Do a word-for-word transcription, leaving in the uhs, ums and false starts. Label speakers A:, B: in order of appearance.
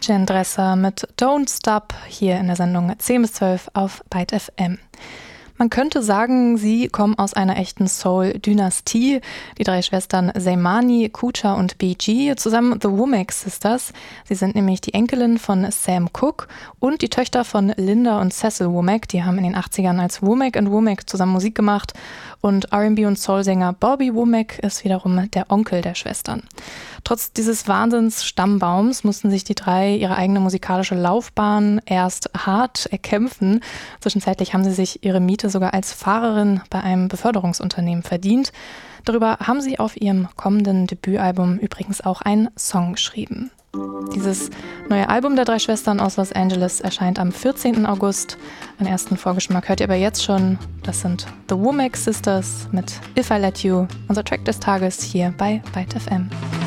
A: Jen Dresser mit Don't Stop hier in der Sendung zehn bis zwölf auf Byte F M. Man könnte sagen, sie kommen aus einer echten Soul-Dynastie. Die drei Schwestern Seimani, Kucha und B G, zusammen The Womack Sisters. Sie sind nämlich die Enkelin von Sam Cooke und die Töchter von Linda und Cecil Womack. Die haben in den achtzigern als Womack and Womack zusammen Musik gemacht. Und R and B- und Soul-Sänger Bobby Womack ist wiederum der Onkel der Schwestern. Trotz dieses Wahnsinns-Stammbaums mussten sich die drei ihre eigene musikalische Laufbahn erst hart erkämpfen. Zwischenzeitlich haben sie sich ihre Miete sogar als Fahrerin bei einem Beförderungsunternehmen verdient. Darüber haben sie auf ihrem kommenden Debütalbum übrigens auch einen Song geschrieben. Dieses neue Album der drei Schwestern aus Los Angeles erscheint am vierzehnten August. Einen ersten Vorgeschmack hört ihr aber jetzt schon. Das sind The Womack Sisters mit If I Let You, unser Track des Tages hier bei Byte F M.